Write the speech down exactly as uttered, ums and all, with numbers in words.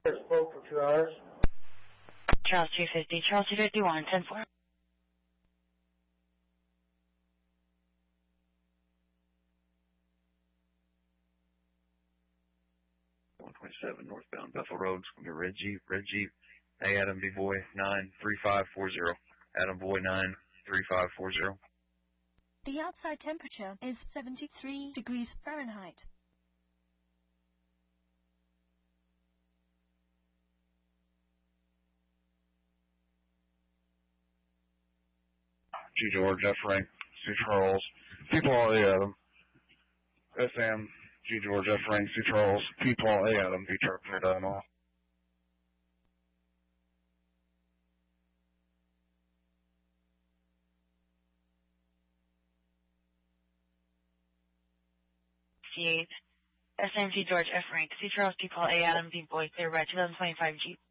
Spoke for two hours. Charles two fifty, Charles two fifty-one, ten four. one twenty-seven northbound Bethel Road. It's going to be a red Jeep, red Jeep. Hey, Adam B. Boy, nine three five four zero. Adam Boy, nine three five four zero. The outside temperature is seventy-three degrees Fahrenheit. G. George, F. Frank, C. Charles, P. Paul, A. Adam. S. M. G. George, F. Frank, C. Charles, P. Paul, A. Adam, B. Charles, Adam, all. C eight. S M G George F. Frank, C. Charles, P. Paul, A. Adam, B. Boy, clear by two thousand twenty-five Jeep.